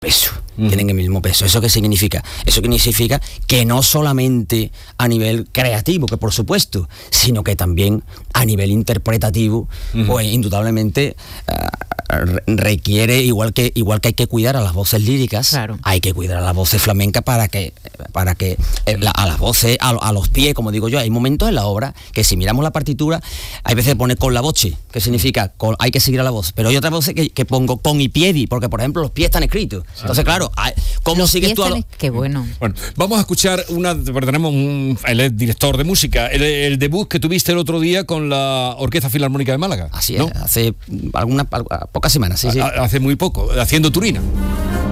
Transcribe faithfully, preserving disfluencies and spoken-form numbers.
peso, mm. tienen el mismo peso. ¿Eso qué significa? Eso significa que no solamente a nivel creativo, que por supuesto, sino que también a nivel interpretativo, mm. pues indudablemente uh, requiere, igual que igual que hay que cuidar a las voces líricas, claro. hay que cuidar a las voces flamencas para que para que eh, la, a las voces, a, a los pies, como digo yo. Hay momentos en la obra que si miramos la partitura, hay veces pone con la voce, que significa con, hay que seguir a la voz, pero hay otras voces que, que pongo con y piedi, porque por ejemplo los pies están escritos. Sí. Entonces, claro, ¿cómo los sigues tú a lo... Qué bueno. Bueno, vamos a escuchar una, tenemos un, él es director de música, el, el debut que tuviste el otro día con la Orquesta Filarmónica de Málaga. Así ¿no? es, hace algunas pocas semanas, sí, sí. Hace muy poco, haciendo Turina.